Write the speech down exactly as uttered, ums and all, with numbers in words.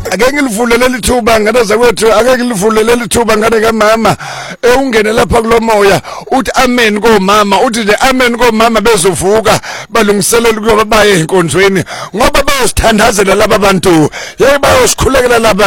ake ngilivulele lithuba ngane zakwethu ake ngilivulele lithuba ngane kamama ungene lapha kulomoya uthi amen komama uthi the amen komama bezovuka balungiselela ukuba baye enkonzweni ngoba bayosithandazela laba bantu hey bayosikhulekela laba